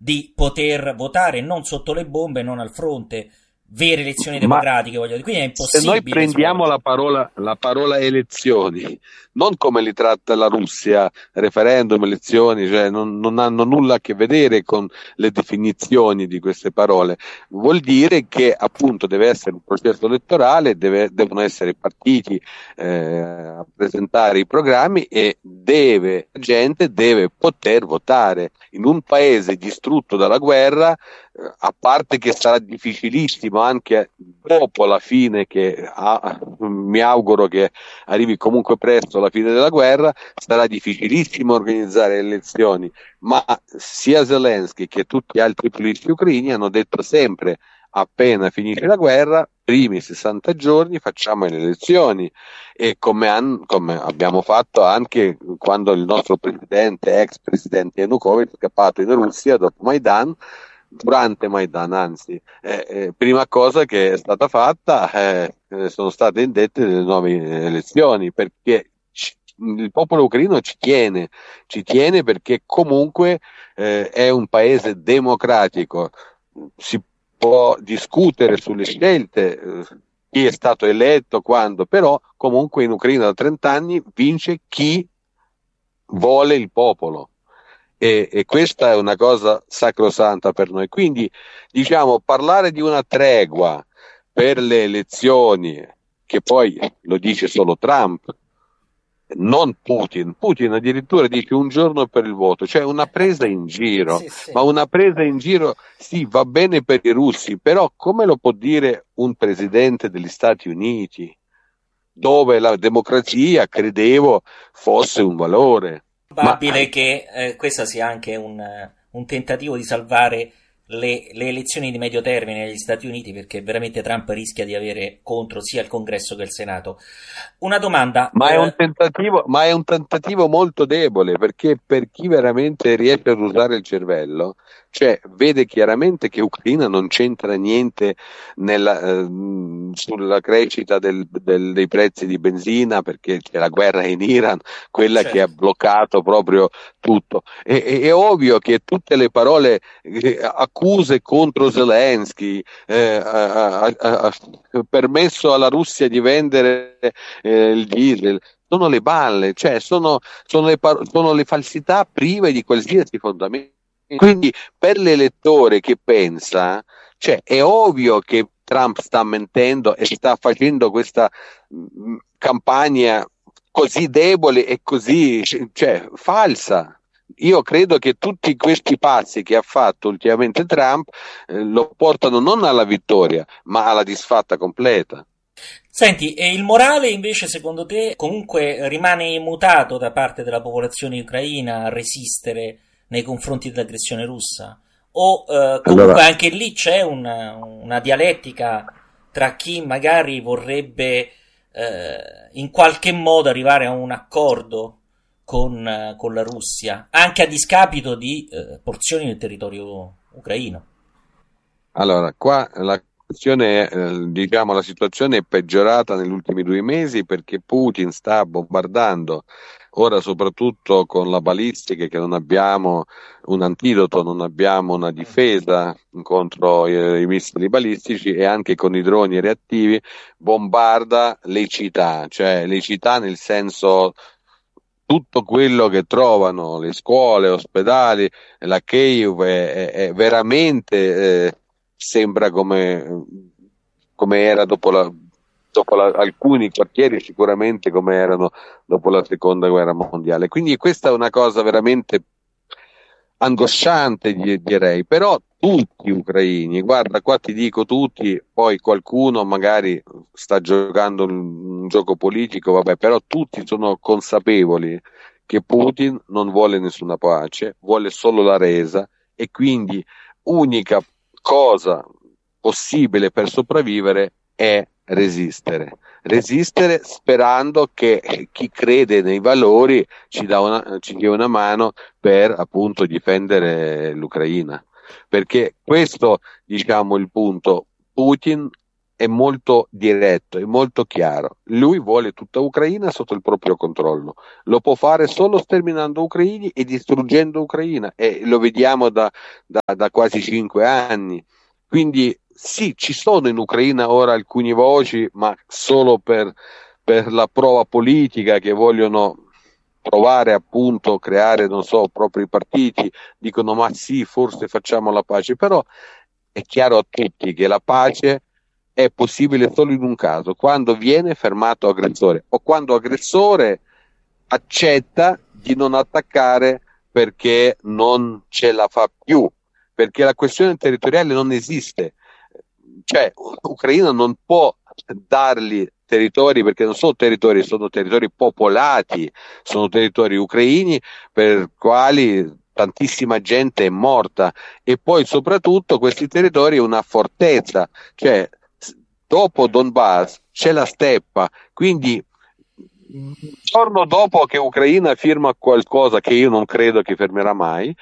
di poter votare non sotto le bombe, non al fronte, vere elezioni democratiche, voglio dire. Quindi è Se noi impossibile prendiamo la parola elezioni, non come li tratta la Russia, referendum, elezioni, cioè non hanno nulla a che vedere con le definizioni di queste parole, vuol dire che appunto deve essere un processo elettorale, devono essere i partiti a presentare i programmi e la gente deve poter votare. In un paese distrutto dalla guerra, a parte che sarà difficilissimo anche dopo la fine, mi auguro che arrivi comunque presto la fine della guerra, sarà difficilissimo organizzare le elezioni, ma sia Zelensky che tutti gli altri politici ucraini hanno detto sempre: appena finisce la guerra, primi 60 giorni facciamo le elezioni, e come abbiamo fatto anche quando il nostro ex presidente Yanukovych è scappato in Russia dopo Maidan. Durante Maidan, anzi, prima cosa che è stata fatta, sono state indette delle nuove elezioni, perché il popolo ucraino ci tiene perché comunque è un paese democratico, si può discutere sulle scelte, chi è stato eletto, quando, però comunque in Ucraina da 30 anni vince chi vuole il popolo. E questa è una cosa sacrosanta per noi. Quindi, diciamo, parlare di una tregua per le elezioni, che poi lo dice solo Trump, non Putin. Putin addirittura dice un giorno per il voto, cioè una presa in giro. Sì, sì. Ma una presa in giro, sì, va bene per i russi, però come lo può dire un presidente degli Stati Uniti, dove la democrazia credevo fosse un valore? Ma Probabile che questo sia anche un tentativo di salvare le elezioni di medio termine negli Stati Uniti, perché veramente Trump rischia di avere contro sia il Congresso che il Senato. Una domanda. Ma è un tentativo molto debole, perché per chi veramente riesce ad usare il cervello, cioè vede chiaramente che Ucraina non c'entra niente sulla crescita dei prezzi di benzina, perché c'è la guerra in Iran, quella che ha Certo. bloccato proprio tutto. È ovvio che tutte le parole, accuse contro Zelensky, ha permesso alla Russia di vendere il diesel, sono le balle, cioè sono le falsità prive di qualsiasi fondamento. Quindi per l'elettore che pensa, cioè, è ovvio che Trump sta mentendo e sta facendo questa campagna così debole e così, cioè, falsa. Io credo che tutti questi passi che ha fatto ultimamente Trump lo portano non alla vittoria, ma alla disfatta completa. Senti, e il morale invece secondo te comunque rimane immutato da parte della popolazione ucraina a resistere nei confronti dell'aggressione russa? O Allora, comunque anche lì c'è una dialettica tra chi magari vorrebbe in qualche modo arrivare a un accordo con la Russia, anche a discapito di porzioni del territorio ucraino? Allora, qua diciamo, la situazione è peggiorata negli ultimi 2 mesi, perché Putin sta bombardando, ora soprattutto con la balistica, che non abbiamo un antidoto, non abbiamo una difesa contro i missili balistici, e anche con i droni reattivi bombarda le città, cioè le città nel senso tutto quello che trovano, le scuole, ospedali, la Kiev è veramente, sembra come era alcuni quartieri, sicuramente come erano dopo la seconda guerra mondiale. Quindi questa è una cosa veramente angosciante, direi, però tutti ucraini, guarda, qua ti dico tutti, poi qualcuno magari sta giocando un gioco politico, vabbè, però tutti sono consapevoli che Putin non vuole nessuna pace, vuole solo la resa, e quindi unica cosa possibile per sopravvivere è resistere sperando che chi crede nei valori ci dia una mano per appunto difendere l'Ucraina, perché questo, diciamo, il punto. Putin è molto diretto, è molto chiaro. Lui vuole tutta Ucraina sotto il proprio controllo. Lo può fare solo sterminando ucraini e distruggendo Ucraina, e lo vediamo da quasi 5 anni. Quindi sì, ci sono in Ucraina ora alcune voci, ma solo per la prova politica, che vogliono provare appunto a creare, non so, propri partiti, dicono ma sì, forse facciamo la pace, però è chiaro a tutti che la pace è possibile solo in un caso: quando viene fermato aggressore, o quando aggressore accetta di non attaccare perché non ce la fa più, perché la questione territoriale non esiste. Cioè, Ucraina non può dargli territori, perché non sono territori popolati, sono territori ucraini per quali tantissima gente è morta, e poi soprattutto questi territori è una fortezza, cioè dopo Donbass c'è la steppa, quindi il giorno dopo che Ucraina firma qualcosa che io non credo che fermerà mai,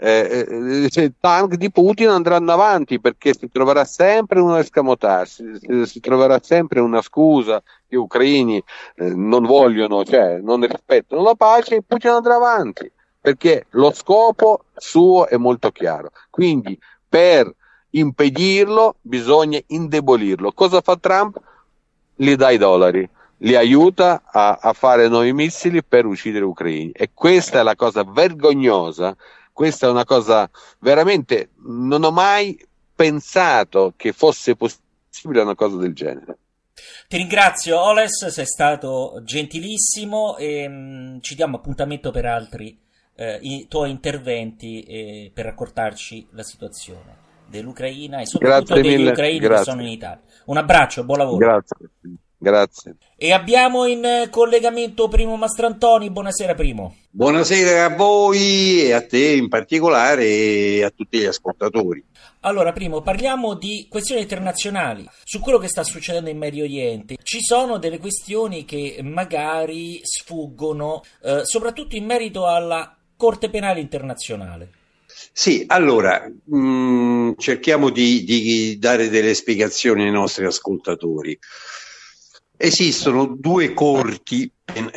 i tank di Putin andranno avanti, perché si troverà sempre un escamotage, si troverà sempre una scusa che gli ucraini non vogliono, cioè non rispettano la pace, e Putin andrà avanti, perché lo scopo suo è molto chiaro. Quindi per impedirlo bisogna indebolirlo. Cosa fa Trump? Gli dà i dollari, li aiuta a fare nuovi missili per uccidere ucraini, e questa è la cosa vergognosa. Questa è una cosa veramente, non ho mai pensato che fosse possibile una cosa del genere. Ti ringrazio Oles, sei stato gentilissimo e ci diamo appuntamento per altri i tuoi interventi per raccontarci la situazione dell'Ucraina e soprattutto Grazie degli mille, ucraini che sono in grazie, Italia. Un abbraccio, buon lavoro. grazie, grazie. E abbiamo in collegamento Primo Mastrantoni. Buonasera Primo. Buonasera a voi e a te in particolare e a tutti gli ascoltatori. Allora, Primo, parliamo di questioni internazionali, su quello che sta succedendo in Medio Oriente. Ci sono delle questioni che magari sfuggono, soprattutto in merito alla Corte Penale Internazionale. Sì, allora, cerchiamo di dare delle spiegazioni ai nostri ascoltatori. Esistono due corti.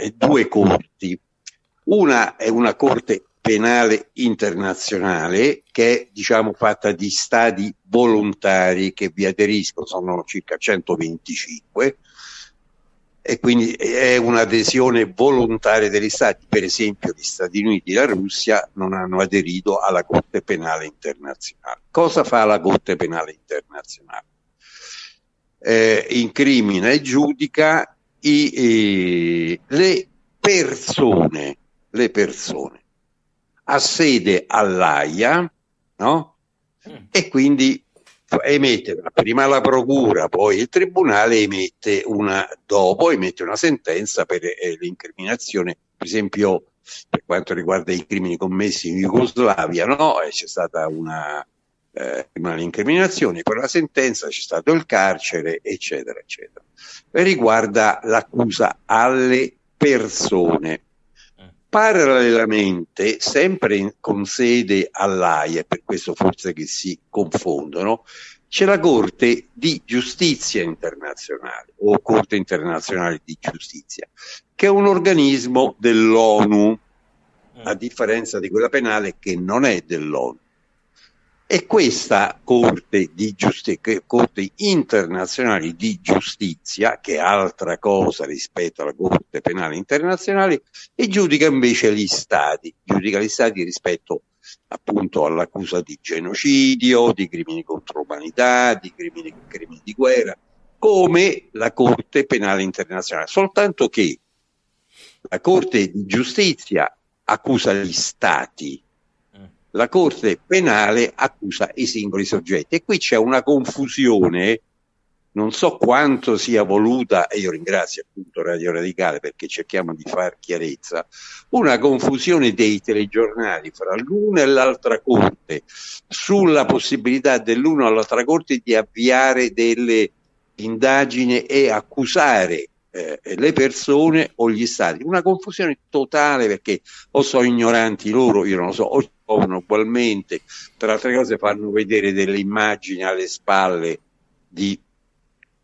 Una è una Corte Penale Internazionale che è, diciamo, fatta di stati volontari che vi aderiscono, sono circa 125, e quindi è un'adesione volontaria degli stati. Per esempio gli Stati Uniti e la Russia non hanno aderito alla Corte Penale Internazionale. Cosa fa la Corte Penale Internazionale? Incrimina e giudica le persone, ha sede all'Aia, no? E quindi emette prima la procura, poi il tribunale emette una sentenza per l'incriminazione. Per esempio, per quanto riguarda i crimini commessi in Jugoslavia, no? C'è stata una incriminazione, poi la sentenza, c'è stato il carcere, eccetera, eccetera. E riguarda l'accusa alle persone. Parallelamente, sempre con sede all'Aia, per questo forse che si confondono, c'è la Corte di Giustizia Internazionale o Corte Internazionale di Giustizia, che è un organismo dell'ONU, a differenza di quella penale che non è dell'ONU. E questa Corte Internazionale di Giustizia, che è altra cosa rispetto alla Corte Penale Internazionale, e giudica invece gli Stati rispetto appunto all'accusa di genocidio, di crimini contro l'umanità, di crimini di guerra, come la Corte Penale Internazionale. Soltanto che la Corte di Giustizia accusa gli Stati, la Corte Penale accusa i singoli soggetti, e qui c'è una confusione, non so quanto sia voluta, e io ringrazio appunto Radio Radicale perché cerchiamo di far chiarezza, una confusione dei telegiornali fra l'una e l'altra Corte sulla possibilità dell'una o l'altra Corte di avviare delle indagini e accusare le persone o gli stati. Una confusione totale, perché o sono ignoranti loro, io non lo so, o trovano ugualmente, tra altre cose fanno vedere delle immagini alle spalle di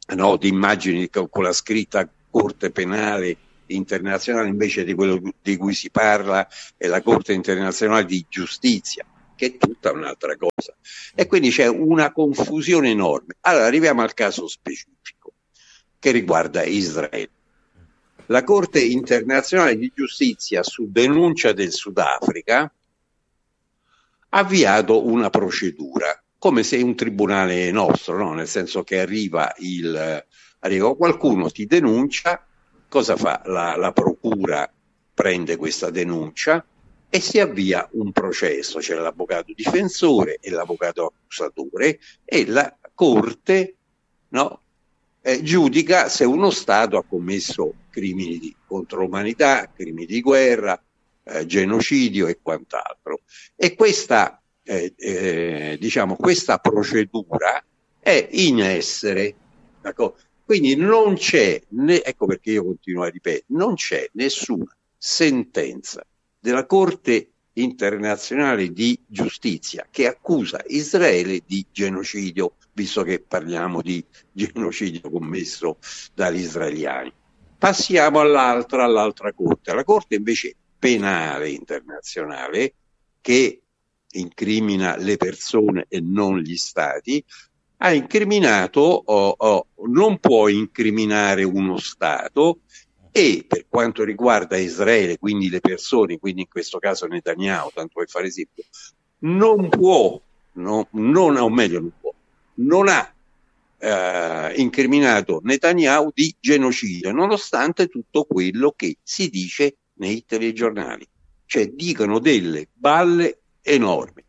no, di immagini con la scritta Corte Penale Internazionale, invece di quello di cui si parla è la Corte Internazionale di Giustizia, che è tutta un'altra cosa. E quindi c'è una confusione enorme. Allora arriviamo al caso specifico che riguarda Israele. La Corte Internazionale di Giustizia, su denuncia del Sudafrica, ha avviato una procedura, come se un tribunale nostro, no? Nel senso che arriva qualcuno ti denuncia, cosa fa? La procura prende questa denuncia e si avvia un processo, c'è l'avvocato difensore e l'avvocato accusatore, e la Corte, no, giudica se uno Stato ha commesso crimini contro l'umanità, crimini di guerra, genocidio e quant'altro. E questa, questa procedura è in essere. Quindi non c'è, ecco perché io continuo a ripetere, non c'è nessuna sentenza della Corte Internazionale di Giustizia che accusa Israele di genocidio, visto che parliamo di genocidio commesso dagli israeliani. Passiamo all'altra Corte, la Corte invece penale internazionale, che incrimina le persone e non gli stati, ha incriminato, non può incriminare uno Stato, e per quanto riguarda Israele, quindi le persone, quindi in questo caso Netanyahu, tanto per fare esempio, non ha incriminato Netanyahu di genocidio, nonostante tutto quello che si dice nei telegiornali. Cioè dicono delle balle enormi.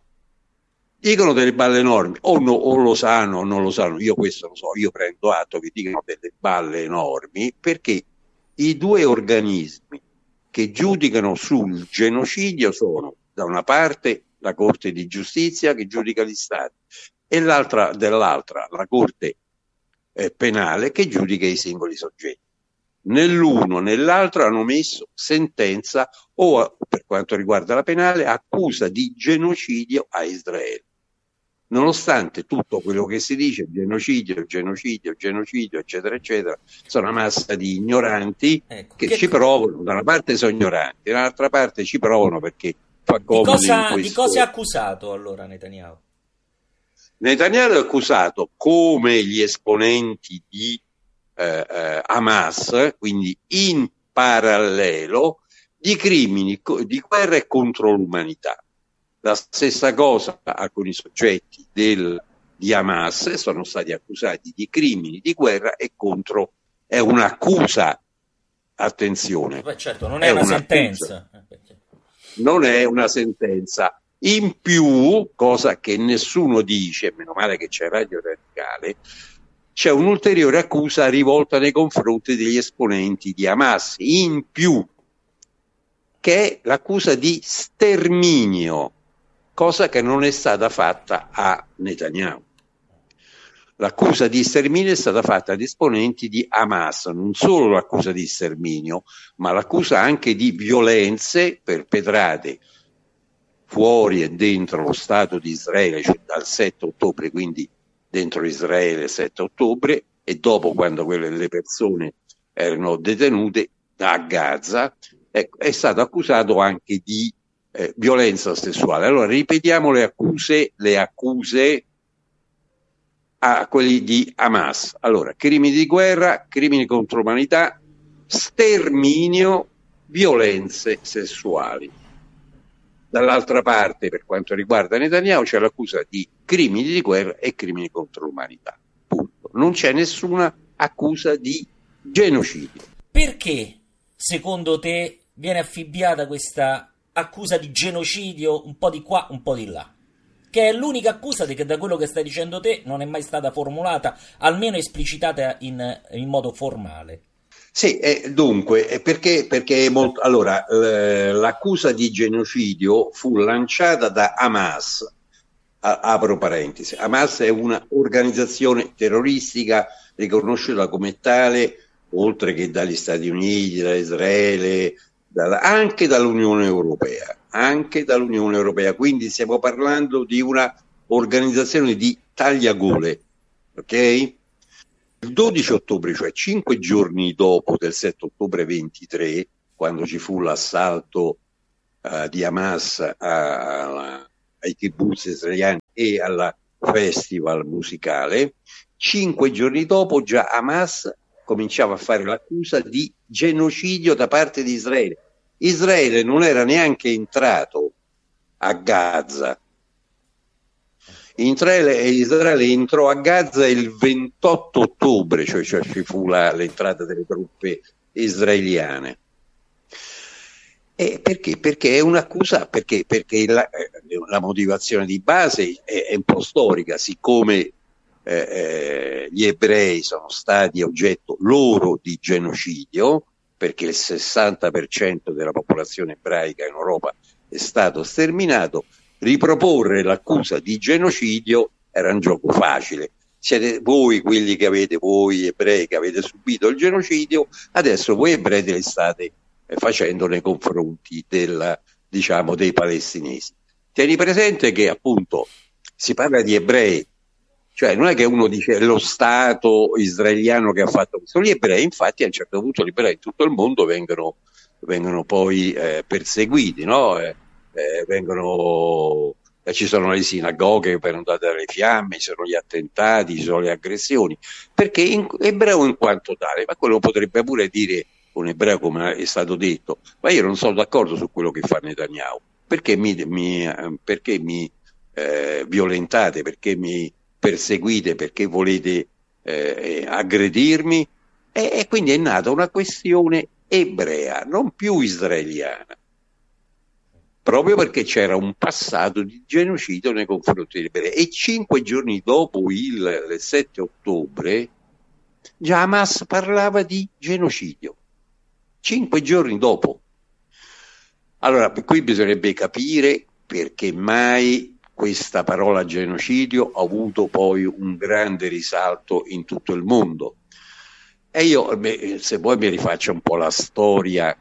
O lo sanno o non lo sanno, io questo lo so, io prendo atto che dicono delle balle enormi, perché i due organismi che giudicano sul genocidio sono, da una parte, la Corte di Giustizia che giudica gli Stati, e dall'altra la Corte penale che giudica i singoli soggetti. Nell'uno nell'altro hanno messo sentenza, o per quanto riguarda la penale, accusa di genocidio a Israele. Nonostante tutto quello che si dice, genocidio, eccetera, eccetera, sono una massa di ignoranti, ecco, che ci provano. Da una parte sono ignoranti, dall'altra parte ci provano perché fa comodo in questo. Di cosa è accusato allora Netanyahu? Netanyahu è accusato, come gli esponenti di Hamas, quindi in parallelo, di crimini di guerra e contro l'umanità. La stessa cosa alcuni soggetti di Hamas sono stati accusati di crimini di guerra e contro, è un'accusa, attenzione. Beh, certo, non è una sentenza. Non è una sentenza. In più, cosa che nessuno dice, meno male che c'è Radio Radicale, c'è un'ulteriore accusa rivolta nei confronti degli esponenti di Hamas, in più, che è l'accusa di sterminio, cosa che non è stata fatta a Netanyahu. L'accusa di sterminio è stata fatta ad esponenti di Hamas, non solo l'accusa di sterminio, ma l'accusa anche di violenze perpetrate fuori e dentro lo Stato di Israele, cioè dal 7 ottobre, quindi dentro Israele 7 ottobre, e dopo, quando le persone erano detenute a Gaza, ecco, è stato accusato anche di violenza sessuale. Allora ripetiamo le accuse a quelli di Hamas. Allora, crimini di guerra, crimini contro l'umanità, sterminio, violenze sessuali. Dall'altra parte, per quanto riguarda Netanyahu, c'è l'accusa di crimini di guerra e crimini contro l'umanità. Punto. Non c'è nessuna accusa di genocidio. Perché, secondo te, viene affibbiata questa accusa di genocidio un po' di qua, un po' di là? Che è l'unica accusa che, da quello che stai dicendo te, non è mai stata formulata, almeno esplicitata in modo formale. Sì, dunque, perché allora, l'accusa di genocidio fu lanciata da Hamas, apro parentesi. Hamas è una organizzazione terroristica riconosciuta come tale, oltre che dagli Stati Uniti, da Israele, anche dall'Unione Europea. Quindi stiamo parlando di una organizzazione di tagliagole, ok? Il 12 ottobre, cioè 5 giorni dopo del 7 ottobre 23, quando ci fu l'assalto di Hamas ai kibbutz israeliani e alla festival musicale, 5 giorni dopo già Hamas cominciava a fare l'accusa di genocidio da parte di Israele. Israele non era neanche entrato a Gaza. Israele entrò a Gaza il 28 ottobre, cioè ci fu l'entrata delle truppe israeliane. E perché? Perché è un'accusa, perché la motivazione di base è un po' storica, siccome gli ebrei sono stati oggetto loro di genocidio, perché il 60% della popolazione ebraica in Europa è stato sterminato, riproporre l'accusa di genocidio era un gioco facile. Siete voi quelli che voi ebrei che avete subito il genocidio, adesso voi ebrei li state facendo nei confronti dei palestinesi. Tieni presente che appunto si parla di ebrei, cioè non è che uno dice lo Stato israeliano che ha fatto questo. Gli ebrei, infatti, a un certo punto gli ebrei in tutto il mondo vengono poi perseguiti, no? Ci sono le sinagoghe per andare alle fiamme, ci sono gli attentati, ci sono le aggressioni, perché ebreo in quanto tale, ma quello potrebbe pure dire un ebreo, come è stato detto, ma io non sono d'accordo su quello che fa Netanyahu, perché mi violentate, perché mi perseguite, perché volete aggredirmi, e quindi è nata una questione ebrea, non più israeliana, proprio perché c'era un passato di genocidio nei confronti degli ebrei. E 5 giorni dopo il 7 ottobre già Hamas parlava di genocidio. 5 giorni dopo. Allora, qui bisognerebbe capire perché mai questa parola genocidio ha avuto poi un grande risalto in tutto il mondo. E io, se vuoi, mi rifaccio un po' alla storia,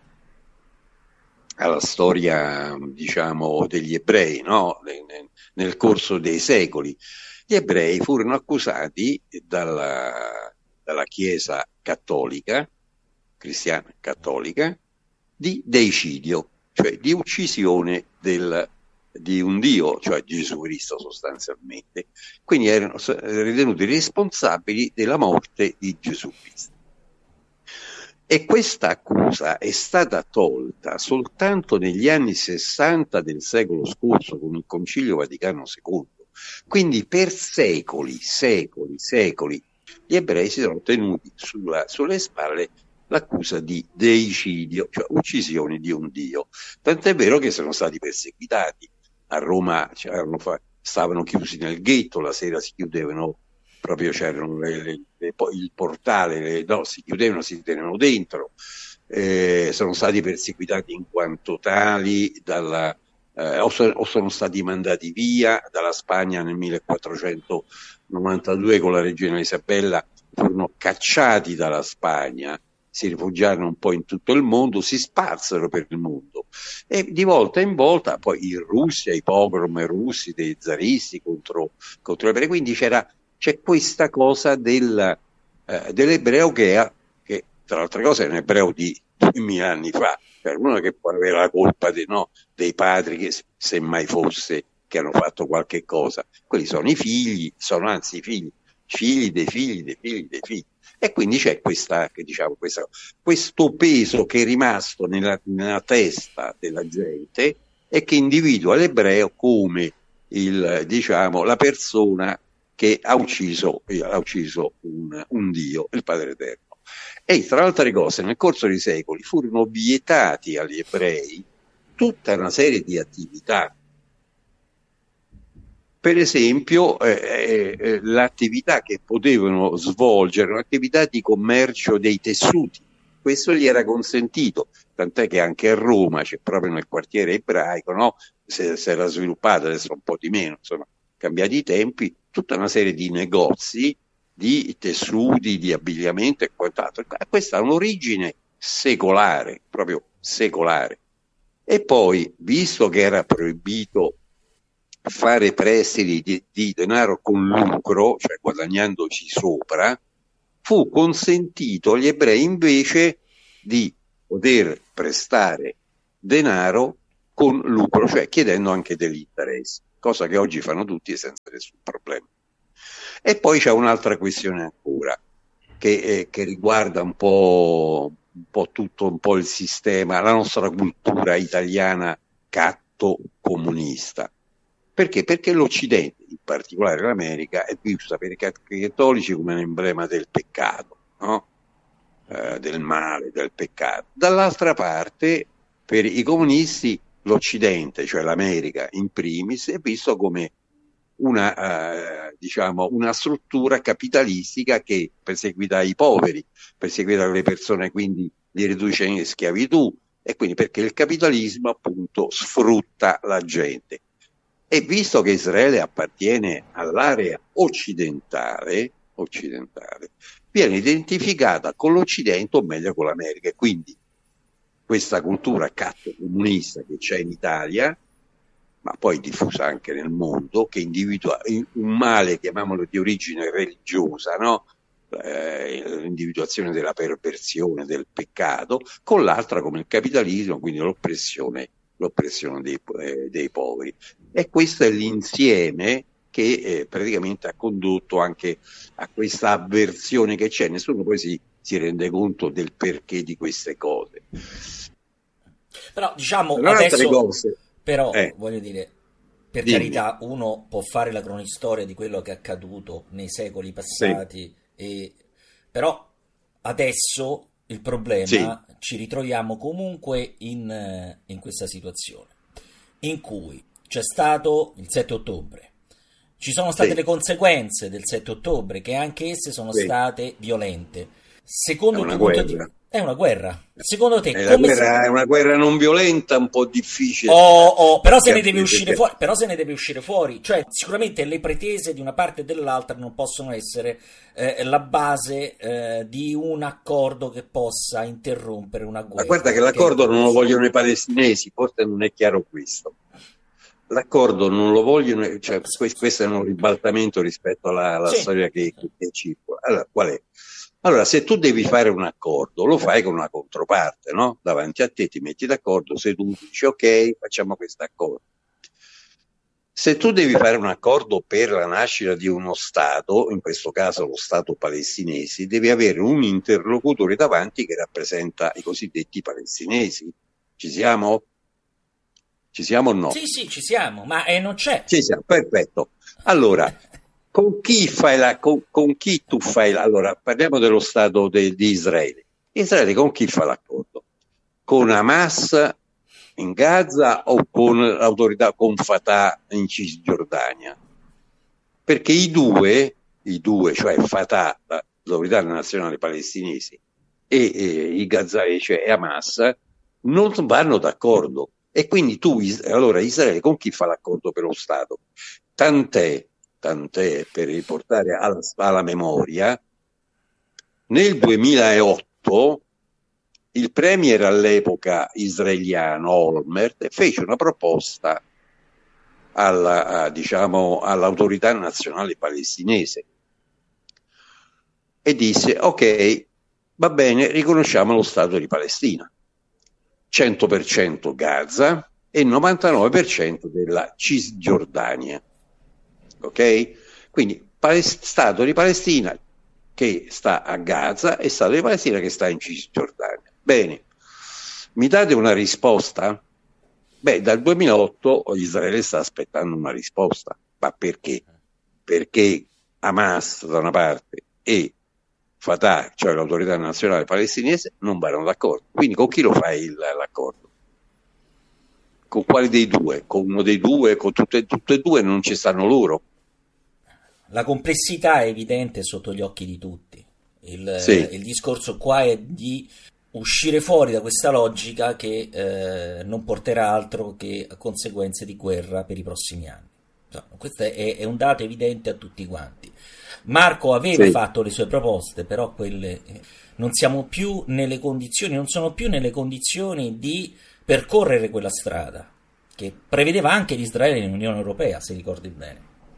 diciamo, degli ebrei, no? Nel corso dei secoli. Gli ebrei furono accusati dalla Chiesa cattolica, cristiana cattolica, di deicidio, cioè di uccisione di un Dio, cioè Gesù Cristo sostanzialmente. Quindi erano ritenuti responsabili della morte di Gesù Cristo. E questa accusa è stata tolta soltanto negli anni 60 del secolo scorso con il Concilio Vaticano II. Quindi per secoli, gli ebrei si sono tenuti sulle spalle l'accusa di deicidio, cioè uccisione di un Dio. Tant'è vero che sono stati perseguitati. A Roma stavano chiusi nel ghetto, la sera si chiudevano, proprio c'erano il portale, si chiudevano, si tenevano dentro. Sono stati perseguitati in quanto tali o sono stati mandati via dalla Spagna nel 1492 con la regina Isabella, furono cacciati dalla Spagna, si rifugiarono un po' in tutto il mondo, si sparsero per il mondo e di volta in volta poi in Russia, i pogrom russi dei zaristi contro gli ebrei, quindi c'è questa cosa dell'ebreo che tra l'altre cose è un ebreo di 2000 anni fa, per uno che può avere la colpa dei padri, che se mai fosse, che hanno fatto qualche cosa. Quelli sono i figli, sono anzi i figli dei figli dei figli dei figli. E quindi c'è questo peso che è rimasto nella testa della gente e che individua l'ebreo come la persona che ha ucciso un Dio, il Padre Eterno. E tra altre cose, nel corso dei secoli furono vietati agli ebrei tutta una serie di attività. Per esempio, l'attività che potevano svolgere, un'attività di commercio dei tessuti. Questo gli era consentito, tant'è che anche a Roma, c'è proprio nel quartiere ebraico, no? Si era sviluppata, adesso un po' di meno, insomma, cambiati i tempi, tutta una serie di negozi di tessuti, di abbigliamento e quant'altro. Questa ha un'origine secolare, proprio secolare. E poi, visto che era proibito fare prestiti di denaro con lucro, cioè guadagnandoci sopra, fu consentito agli ebrei invece di poter prestare denaro con lucro, cioè chiedendo anche degli interessi, cosa che oggi fanno tutti senza nessun problema. E poi c'è un'altra questione ancora, che riguarda un po' tutto, un po' il sistema, la nostra cultura italiana catto-comunista. Perché? Perché l'Occidente, in particolare l'America, è vista per i cattolici come un emblema del peccato, no? Del male, del peccato. Dall'altra parte, per i comunisti, l'Occidente, cioè l'America in primis, è visto come una struttura capitalistica che perseguita i poveri, perseguita le persone, quindi li riduce in schiavitù, e quindi perché il capitalismo appunto sfrutta la gente. E visto che Israele appartiene all'area occidentale, viene identificata con l'Occidente, o meglio con l'America, e quindi questa cultura catto-comunista che c'è in Italia, ma poi diffusa anche nel mondo, che individua un male, chiamiamolo di origine religiosa, no? L'individuazione della perversione, del peccato, con l'altra come il capitalismo, quindi l'oppressione dei poveri. E questo è l'insieme che praticamente ha condotto anche a questa avversione che c'è. Nessuno poi si rende conto del perché di queste cose. Però diciamo altre adesso, cose, però voglio dire, per dimmi. carità, uno può fare la cronistoria di quello che è accaduto nei secoli passati, però adesso il problema, ci ritroviamo comunque in questa situazione in cui c'è stato il 7 ottobre, ci sono state le conseguenze del 7 ottobre, che anche esse sono state violente. Secondo il tuo punto di vista, è una guerra. Secondo te, è una guerra non violenta, un po' difficile. Però se ne deve uscire fuori. Però se ne deve uscire fuori. Cioè, sicuramente le pretese di una parte e dell'altra non possono essere la base di un accordo che possa interrompere una guerra. Ma guarda che l'accordo non lo vogliono i palestinesi, forse non è chiaro questo. L'accordo non lo vogliono, cioè, questo è un ribaltamento rispetto alla storia che circola. Allora, qual è? Allora, se tu devi fare un accordo, lo fai con una controparte, no? Davanti a te ti metti d'accordo, se tu dici ok, facciamo questo accordo. Se tu devi fare un accordo per la nascita di uno Stato, in questo caso lo Stato palestinese, devi avere un interlocutore davanti che rappresenta i cosiddetti palestinesi. Ci siamo? Ci siamo o no? Sì, ci siamo, ma non c'è. Ci siamo, perfetto. Allora, con chi tu fai allora, parliamo dello Stato di Israele. Israele con chi fa l'accordo? Con Hamas in Gaza o con l'autorità, con Fatah in Cisgiordania? Perché i due, cioè Fatah, l'autorità nazionale palestinese, e i Gaza, cioè Hamas, non vanno d'accordo. E quindi allora Israele con chi fa l'accordo per lo Stato? Tant'è per riportare alla memoria, nel 2008 il premier all'epoca israeliano Olmert fece una proposta all'autorità nazionale palestinese e disse ok, va bene, riconosciamo lo Stato di Palestina, 100% Gaza e 99% della Cisgiordania. Ok? Quindi Stato di Palestina che sta a Gaza e Stato di Palestina che sta in Cisgiordania. Bene, mi date una risposta? Beh, dal 2008 Israele sta aspettando una risposta. Ma perché? Perché Hamas da una parte e Fatah, cioè l'autorità nazionale palestinese, non vanno d'accordo. Quindi con chi lo fai l'accordo? Con quale dei due? Con uno dei due? Con tutte e due non ci stanno loro? La complessità è evidente sotto gli occhi di tutti. Il discorso qua è di uscire fuori da questa logica che non porterà altro che a conseguenze di guerra per i prossimi anni. Questo è un dato evidente a tutti quanti. Marco aveva fatto le sue proposte, però quelle non siamo più nelle condizioni, non sono più nelle condizioni di percorrere quella strada che prevedeva anche l'Israele nell'Unione Europea, se ricordi bene.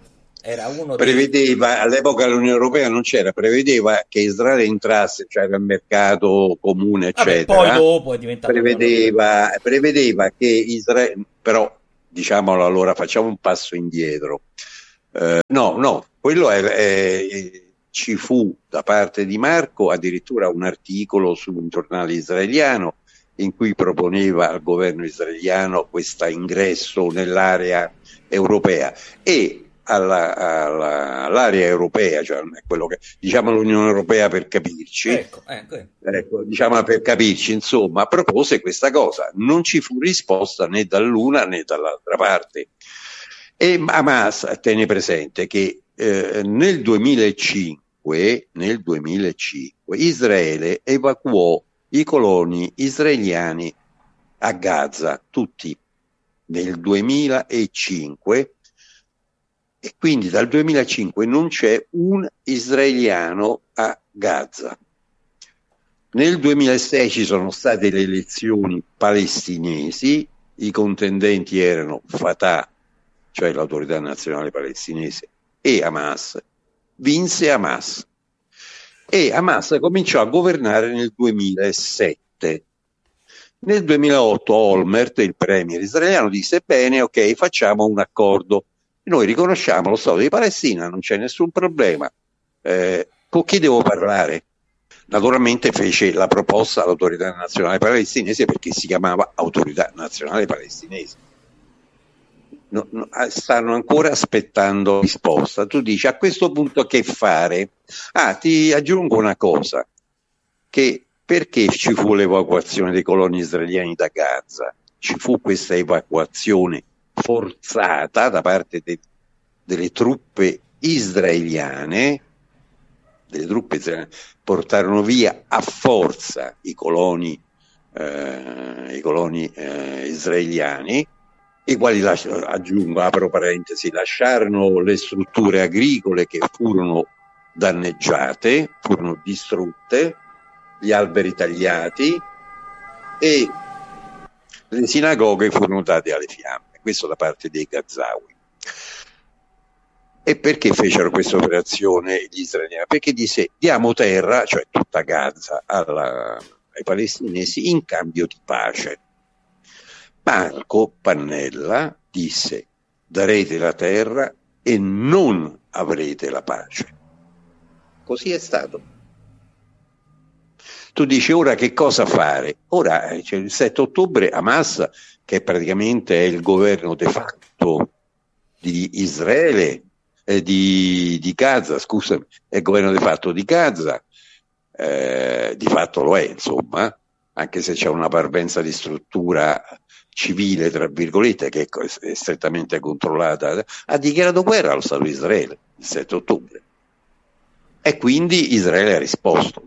era uno dei... Prevedeva, all'epoca l'Unione Europea non c'era, prevedeva che Israele entrasse, cioè nel mercato comune, Vabbè, poi eccetera. dopo è diventato Unione Europea. Prevedeva che Israele, però diciamolo allora, facciamo un passo indietro. No, quello ci fu da parte di Marco addirittura un articolo su un giornale israeliano in cui proponeva al governo israeliano questo ingresso nell'area europea e all'area europea, cioè quello che diciamo l'Unione Europea per capirci, Ecco. diciamo per capirci, insomma, propose questa cosa. Non ci fu risposta né dall'una né dall'altra parte. E Hamas tiene presente che nel 2005 Israele evacuò i coloni israeliani a Gaza, tutti nel 2005, e quindi dal 2005 non c'è un israeliano a Gaza. Nel 2006 ci sono state le elezioni palestinesi, i contendenti erano Fatah, cioè l'autorità nazionale palestinese, e Hamas. Vinse Hamas. E Hamas cominciò a governare nel 2007. Nel 2008 Olmert, il premier israeliano, disse: bene, ok, facciamo un accordo. Noi riconosciamo lo Stato di Palestina, non c'è nessun problema. Con chi devo parlare? Naturalmente fece la proposta all'autorità nazionale palestinese, perché si chiamava autorità nazionale palestinese. Stanno ancora aspettando risposta. Tu dici: a questo punto che fare? Ti aggiungo una cosa, che perché ci fu l'evacuazione dei coloni israeliani da Gaza? Ci fu questa evacuazione forzata da parte delle truppe israeliane. Portarono via a forza i coloni israeliani, i quali, apro parentesi, lasciarono le strutture agricole che furono danneggiate, furono distrutte, gli alberi tagliati e le sinagoghe furono date alle fiamme. Questo da parte dei Gazawi. E perché fecero questa operazione gli israeliani? Perché disse: diamo terra, cioè tutta Gaza, ai palestinesi in cambio di pace. Marco Pannella disse: darete la terra e non avrete la pace. Così è stato. Tu dici: ora che cosa fare? Ora c'è il 7 ottobre Hamas, che praticamente è il governo de facto di Israele, di Gaza, scusami, è il governo de facto di Gaza, di fatto lo è, insomma, anche se c'è una parvenza di struttura civile, tra virgolette, che è strettamente controllata, ha dichiarato guerra allo Stato di Israele il 7 ottobre. E quindi Israele ha risposto.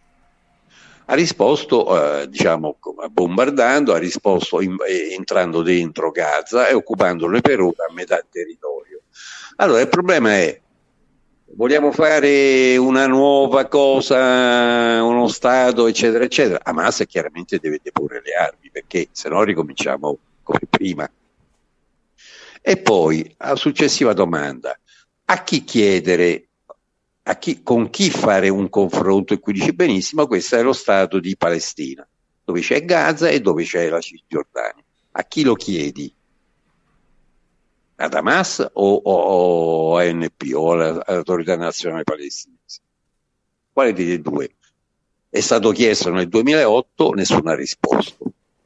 Bombardando, ha risposto entrando dentro Gaza e occupandole per ora a metà territorio. Allora il problema è: vogliamo fare una nuova cosa, uno Stato, eccetera, eccetera? Hamas chiaramente deve deporre le armi, perché se no ricominciamo come prima. E poi, la successiva domanda: a chi chiedere? Con chi fare un confronto? E qui dice benissimo: questo è lo Stato di Palestina, dove c'è Gaza e dove c'è la Cisgiordania. A chi lo chiedi? Ad Hamas o a ANP o all'autorità nazionale palestinese? Quale dei due? È stato chiesto nel 2008, nessuno ha risposto.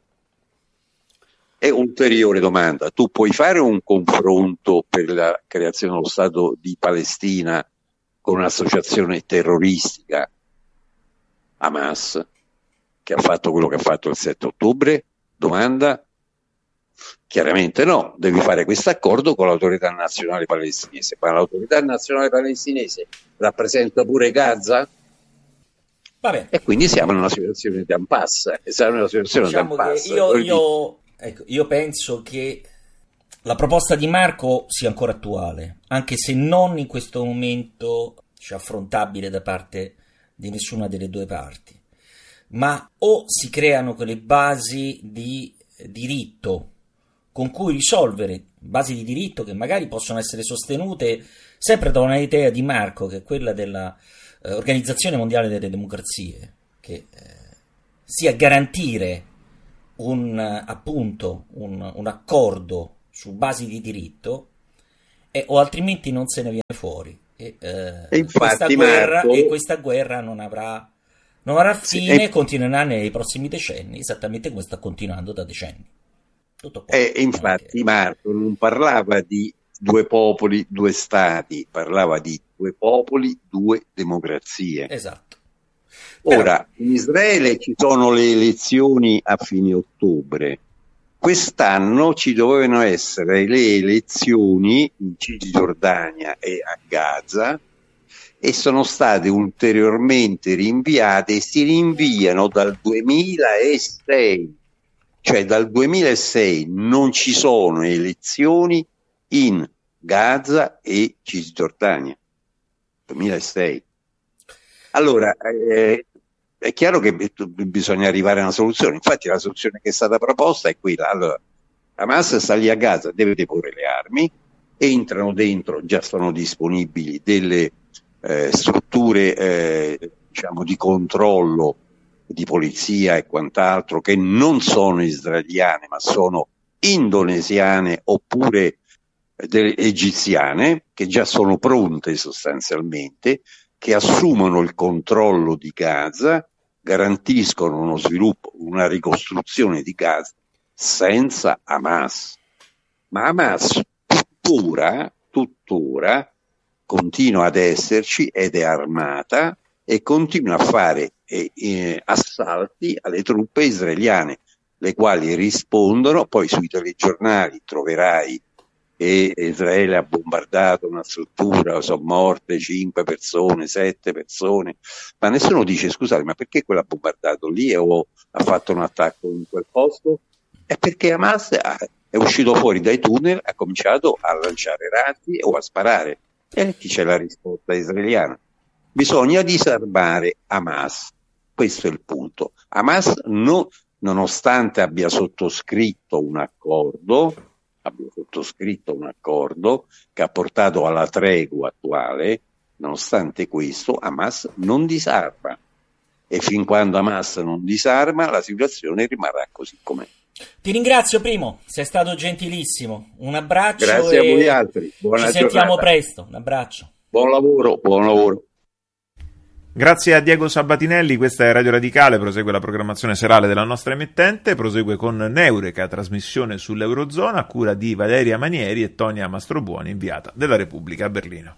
E ulteriore domanda: tu puoi fare un confronto per la creazione dello Stato di Palestina con un'associazione terroristica, Hamas, che ha fatto quello che ha fatto il 7 ottobre? Domanda. Chiaramente no, devi fare questo accordo con l'autorità nazionale palestinese. Ma l'autorità nazionale palestinese rappresenta pure Gaza? Vabbè. E quindi siamo in una situazione di impasse. Diciamo che io penso che la proposta di Marco sia ancora attuale, anche se non in questo momento affrontabile da parte di nessuna delle due parti. Ma o si creano quelle basi di diritto con cui risolvere basi di diritto che magari possono essere sostenute sempre da una idea di Marco, che è quella della Organizzazione Mondiale delle Democrazie, che sia garantire appunto un accordo su basi di diritto, o altrimenti non se ne viene fuori. E infatti, Marco, questa guerra non avrà fine, continuerà nei prossimi decenni, esattamente come sta continuando da decenni. Tutto qua. Infatti, Marco non parlava di due popoli, due stati, parlava di due popoli, due democrazie. Esatto. Ora, in Israele ci sono le elezioni a fine ottobre. Quest'anno ci dovevano essere le elezioni in Cisgiordania e a Gaza e sono state ulteriormente rinviate e si rinviano dal 2006. Cioè dal 2006 non ci sono elezioni in Gaza e Cisgiordania. 2006. Allora, è chiaro che bisogna arrivare a una soluzione. Infatti la soluzione che è stata proposta è quella. Allora, Hamas sta lì a Gaza, deve deporre le armi, entrano dentro, già sono disponibili delle strutture diciamo di controllo, di polizia e quant'altro, che non sono israeliane ma sono indonesiane oppure egiziane, che già sono pronte sostanzialmente, che assumono il controllo di Gaza, garantiscono uno sviluppo, una ricostruzione di Gaza senza Hamas. Ma Hamas tuttora continua ad esserci ed è armata e continua a fare assalti alle truppe israeliane, le quali rispondono. Poi sui telegiornali troverai che Israele ha bombardato una struttura, sono morte 5 persone, 7 persone, ma nessuno dice: scusate, ma perché quello ha bombardato lì o ha fatto un attacco in quel posto? È perché Hamas è uscito fuori dai tunnel, ha cominciato a lanciare razzi o a sparare. E chi c'è la risposta israeliana? Bisogna disarmare Hamas. Questo è il punto. Hamas, nonostante abbia sottoscritto un accordo che ha portato alla tregua attuale, nonostante questo Hamas non disarma. E fin quando Hamas non disarma, la situazione rimarrà così com'è. Ti ringrazio, Primo, sei stato gentilissimo. Un abbraccio. Grazie a voi altri. Buona ci sentiamo presto. Un abbraccio. Buon lavoro. Grazie a Diego Sabatinelli. Questa è Radio Radicale, prosegue la programmazione serale della nostra emittente, prosegue con Neureka, trasmissione sull'Eurozona a cura di Valeria Manieri e Tonia Mastrobuoni, inviata della Repubblica a Berlino.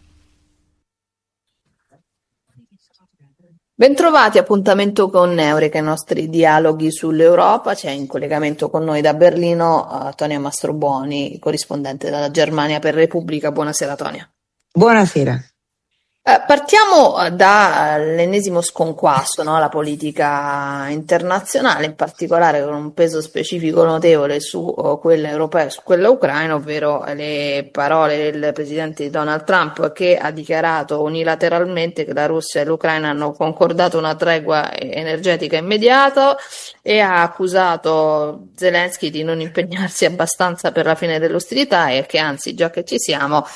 Bentrovati, appuntamento con Eureka, i nostri dialoghi sull'Europa. C'è in collegamento con noi da Berlino Tonia Mastrobuoni, corrispondente dalla Germania per Repubblica. Buonasera Tonia. Buonasera. Partiamo dall'ennesimo sconquasso, no? La politica internazionale, in particolare con un peso specifico notevole su quella europea e su quella ucraina, ovvero le parole del presidente Donald Trump, che ha dichiarato unilateralmente che la Russia e l'Ucraina hanno concordato una tregua energetica immediata e ha accusato Zelensky di non impegnarsi abbastanza per la fine dell'ostilità e che anzi, già che ci siamo,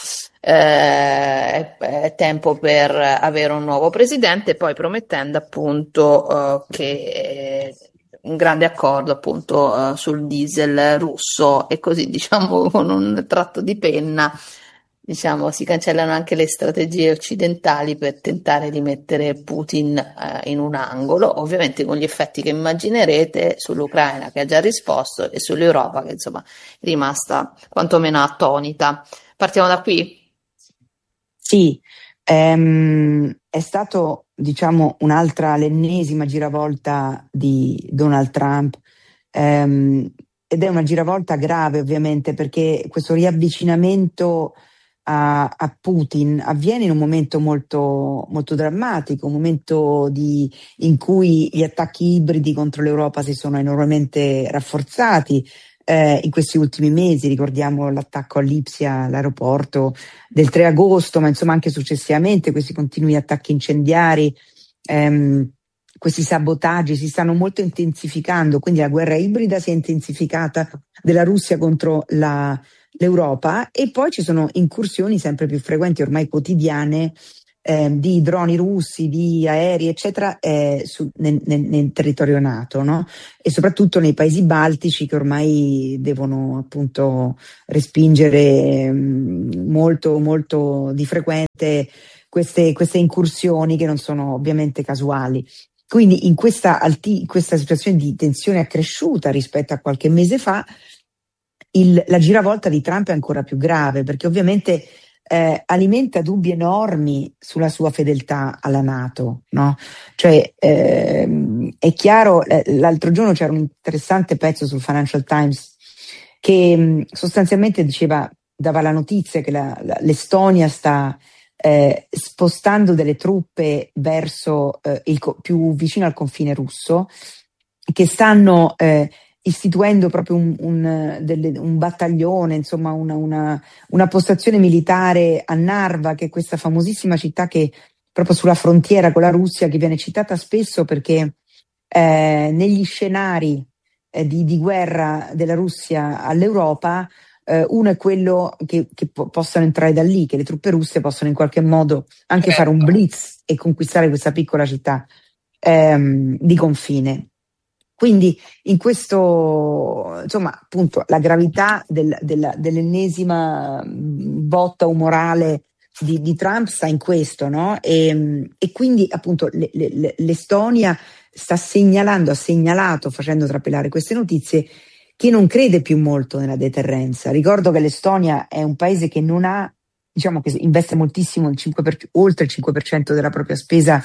è tempo per avere un nuovo presidente, poi promettendo appunto che un grande accordo appunto sul diesel russo, e così diciamo con un tratto di penna diciamo si cancellano anche le strategie occidentali per tentare di mettere Putin in un angolo, ovviamente con gli effetti che immaginerete sull'Ucraina, che ha già risposto, e sull'Europa, che insomma è rimasta quantomeno attonita. Partiamo da qui? Sì, è stato, diciamo, l'ennesima giravolta di Donald Trump, ed è una giravolta grave ovviamente, perché questo riavvicinamento a Putin avviene in un momento molto, molto drammatico, un momento in cui gli attacchi ibridi contro l'Europa si sono enormemente rafforzati. In questi ultimi mesi, ricordiamo l'attacco a Lipsia, all'aeroporto del 3 agosto, ma insomma anche successivamente questi continui attacchi incendiari, questi sabotaggi si stanno molto intensificando, quindi la guerra ibrida si è intensificata della Russia contro l'Europa, e poi ci sono incursioni sempre più frequenti, ormai quotidiane, di droni russi, di aerei, eccetera, nel territorio NATO, no? E soprattutto nei paesi baltici, che ormai devono appunto respingere molto, molto di frequente queste incursioni, che non sono ovviamente casuali. Quindi in questa situazione di tensione accresciuta rispetto a qualche mese fa, la giravolta di Trump è ancora più grave, perché ovviamente alimenta dubbi enormi sulla sua fedeltà alla NATO, no? Cioè, è chiaro, l'altro giorno c'era un interessante pezzo sul Financial Times che sostanzialmente dava la notizia che l'Estonia sta spostando delle truppe verso più vicino al confine russo, che stanno istituendo proprio un battaglione, insomma una postazione militare a Narva, che è questa famosissima città che proprio sulla frontiera con la Russia, che viene citata spesso perché negli scenari di guerra della Russia all'Europa, uno è quello che possano entrare da lì, che le truppe russe possano in qualche modo anche fare un blitz e conquistare questa piccola città di confine. Quindi in questo, insomma, appunto, la gravità dell'ennesima botta umorale di Trump sta in questo, no? E quindi appunto l'Estonia ha segnalato, facendo trapelare queste notizie, che non crede più molto nella deterrenza. Ricordo che l'Estonia è un paese che non ha, diciamo, che investe moltissimo, oltre il 5% della propria spesa